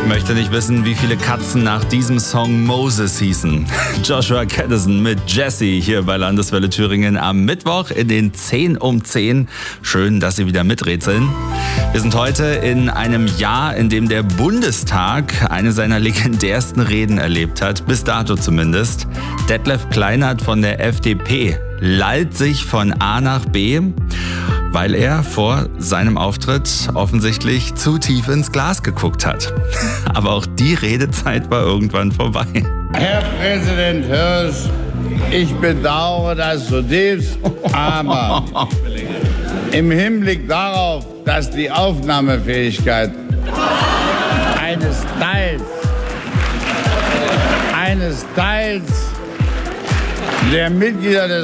möchte nicht wissen, wie viele Katzen nach diesem Song Moses hießen. Joshua Caddison mit Jesse hier bei Landeswelle Thüringen am Mittwoch in den 10 um 10. Schön, dass Sie wieder miträtseln. Wir sind heute in einem Jahr, in dem der Bundestag eine seiner legendärsten Reden erlebt hat, bis dato zumindest. Detlef Kleinert von der FDP lallt sich von A nach B, weil er vor seinem Auftritt offensichtlich zu tief ins Glas geguckt hat. Aber auch die Redezeit war irgendwann vorbei. Herr Präsident Hirsch, ich bedauere das zutiefst, aber im Hinblick darauf, dass die Aufnahmefähigkeit eines Teils der Mitglieder des